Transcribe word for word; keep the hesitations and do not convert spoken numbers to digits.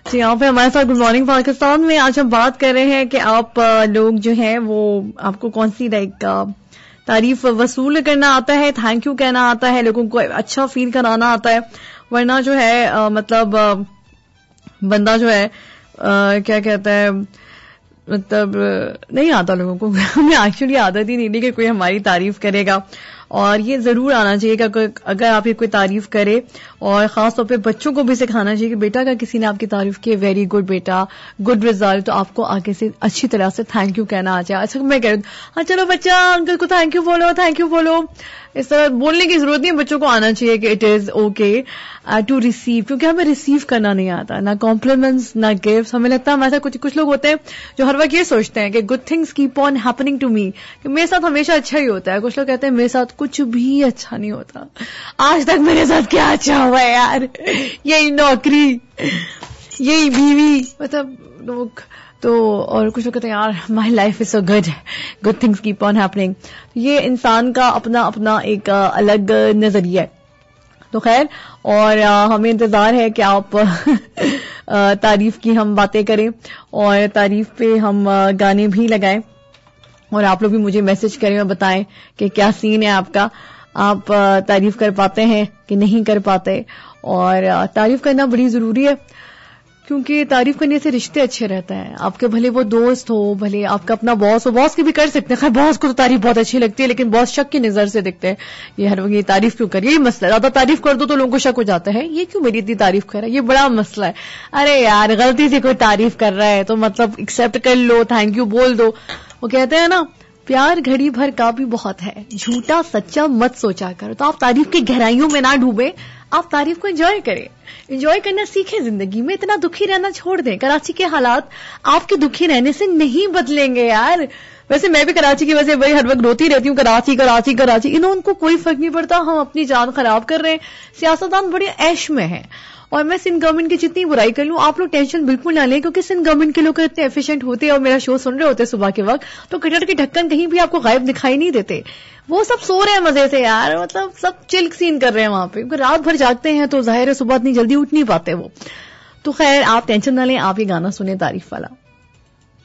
जी, यहाँ पे हमारे साथ गुड मॉर्निंग पाकिस्तान में आज हम बात कर रहे हैं कि आप लोग जो हैं वो आपको कौन सी लाइक तारीफ वसूल करना आता है, थैंक यू कहना आता है, लोगों को अच्छा फील कराना आता है, वरना जो है आ, मतलब आ, बंदा जो है आ, क्या कहता है मतलब नहीं आता लोगों को। हमें एक्चुअली आदत ही नहीं थी कि कोई हमारी तारीफ करेगा, और ये जरूर आना चाहिए कि अगर आप ये कोई तारीफ करे, और खासतौर पे बच्चों को भी सिखाना चाहिए कि बेटा अगर किसी ने आपकी तारीफ की वेरी गुड बेटा, गुड रिजल्ट, तो आपको आगे से अच्छी तरह से थैंक यू कहना आ जाए। अच्छा मैं कह रही हूँ हाँ चलो बच्चा अंकल को थैंक यू बोलो, थैंक यू बोलो, इस तरह बोलने की जरूरत नहीं है, बच्चों को आना चाहिए कि it is okay to receive, क्योंकि हमें रिसीव करना नहीं आता, ना कॉम्प्लीमेंट्स ना गिफ्ट। हमें लगता है हमारे कुछ कुछ लोग होते हैं जो हर वक्त ये सोचते हैं कि good things keep on happening to me, कि मेरे साथ हमेशा अच्छा ही होता है। कुछ लोग कहते हैं मेरे साथ कुछ भी अच्छा नहीं होता, आज तक मेरे साथ क्या अच्छा हुआ है यार, यही नौकरी, यही बीवी, मतलब लोग तो, और कुछ लोग कहते हैं यार my life is so good, good things keep on happening. ये इंसान का अपना अपना एक अलग नजरिया है। तो खैर, और हमें इंतजार है कि आप तारीफ की हम बातें करें और तारीफ पे हम गाने भी लगाएं, और आप लोग भी मुझे मैसेज करें और बताएं कि क्या सीन है आपका, आप तारीफ कर पाते हैं कि नहीं कर पाते। और तारीफ करना बड़ी जरूरी है, क्योंकि तारीफ करने से रिश्ते अच्छे रहते हैं। आपके भले वो दोस्त हो, भले आपका अपना बॉस हो, बॉस की भी कर सकते हैं, खैर बॉस को तो तारीफ बहुत अच्छी लगती है, लेकिन बॉस शक की नजर से दिखते हैं, ये हर ये तारीफ क्यों कर, यही मसला, ज्यादा तारीफ कर दो तो लोगों को शक हो जाता है ये क्यों मेरी इतनी तारीफ कर रहा है, ये बड़ा मसला है। अरे यार गलती से कोई तारीफ कर रहा है तो मतलब एक्सेप्ट कर लो, थैंक यू बोल दो। वो कहते हैं ना प्यार घड़ी भर का भी बहुत है, झूठा सच्चा मत सोचा करो। तो आप तारीफ की गहराइयों में ना डूबे, आप तारीफ को एंजॉय करें, एंजॉय करना सीखें जिंदगी में, इतना दुखी रहना छोड़ दें। कराची के हालात आपके दुखी रहने से नहीं बदलेंगे यार। वैसे मैं भी कराची की वजह से भाई हर वक्त रोती रहती हूँ, कराची कराची कराची, इन्हों उनको कोई फर्क नहीं पड़ता, हम अपनी जान खराब कर रहे हैं। सियासतदान बड़े ऐश में है, और मैं सिंध गवर्नमेंट की जितनी बुराई कर लूं आप लोग टेंशन बिल्कुल ना लें, क्योंकि सिंध गवर्नमेंट के लोग इतने एफिशिएंट होते हैं और मेरा शो सुन रहे होते हैं सुबह के वक्त, तो कटर के ढक्कन कहीं भी आपको गायब दिखाई नहीं देते, वो सब सो रहे हैं मजे से यार, मतलब सब चिल सीन कर रहे हैं वहां पे, क्योंकि रात भर जागते हैं तो जाहिर है सुबह इतनी जल्दी उठ नहीं पाते वो। तो खैर आप टेंशन ना लें, आप ये गाना सुने तारीफ वाला।